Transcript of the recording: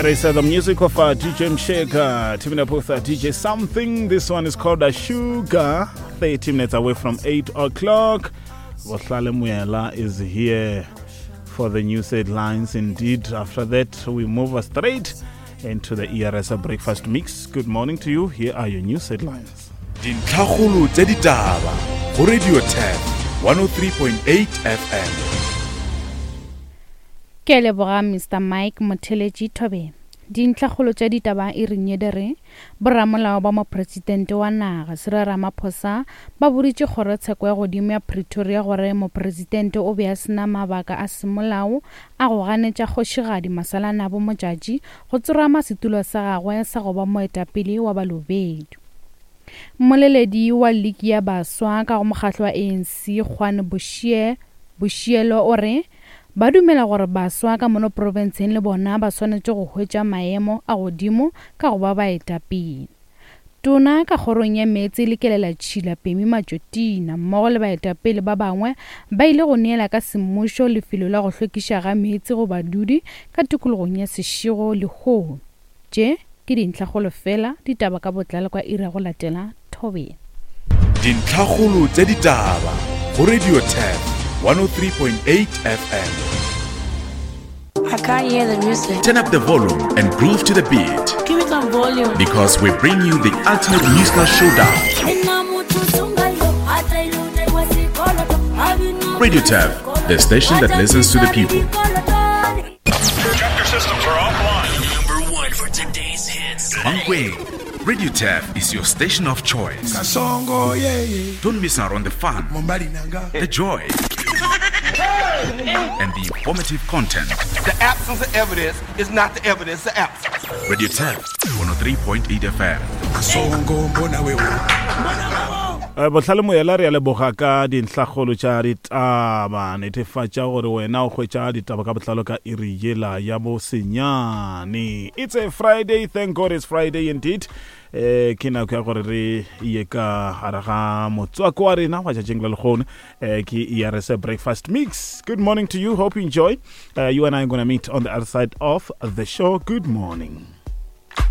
It is the music of DJ Mshega, teaming up with DJ Something. This one is called Sugar. 30 minutes away from 8 o'clock. Bohlale Muyela is here for the news headlines. Indeed, after that, we move straight into the ERS breakfast mix. Good morning to you. Here are your news headlines. Dintlhagolo tse ditaba go Radio 10 103.8 FM. Ke leboga Mr. Mike Motheleji Thobe. Dintlhagolo tse ditaba e re nyedere boramolao ba mopresidente wa naga Cyril Ramaphosa ba buritse kgorotsheko ya godimo ya Pretoria gore mopresidente o be a sena mabaka a semolao a go ganetša kgošigadi Masalana bo Motšatši go tsorama setulo sa gagwe sa go ba moetapele wa Balobedu. Moleledi wa League ya Baswa ka go mokgatlo wa ANC Juan Bushielo o re ba dumela gore baswa ka mono provinceng le bona ba swanetse go hwetša maemo a godimo ka go ba baetapele. Tona ka kgorong ya metsi le kelela Tšhila Pemi Matšotina mmogo le baetapele ba bangwe ba ile go neela ka semmušo lefelo la go hlwekiša ga metsi go badudi ka tikologong ya Seshego le Hong. Tše ke dintlhagolo fela ditaba ka botlalo kwa ira go latela Thobela. Dintlhagolo tse ditaba go Radio 10 103.8 FM. I can't hear the music. Turn up the volume and groove to the beat. Give it some volume. Because we bring you the ultimate musical showdown. Radio Tab, the station that listens to the people. Chapter systems are offline. Number one for today's hits. Mangwe, Radio Tab is your station of choice. Don't miss out on the fun, the joy, and the informative content. The absence of evidence is not the evidence of absence. Radio Tab, 103.8 FM. Bohlale Muyela re a leboga ka dintlhagolo tša ditaba netefatša gore wena o hwetša ditaba ka botlalo ka iri yela ya bo senyane. It's a Friday, thank God it's Friday indeed. Ke nako ya gore re ye ka gare ga motswako wa rena wa tšatšeng la lekgone ke ERS breakfast mix. Good morning to you, hope you enjoy. You and I are going to meet on the other side of the show. Good morning.